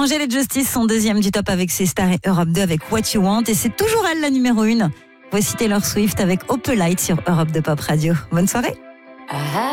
Angèle et Justice sont deuxième du top avec ses stars et Europe 2 avec What You Want. Et c'est toujours elle la numéro 1. Voici Taylor Swift avec Opelite sur Europe 2 Pop Radio. Bonne soirée.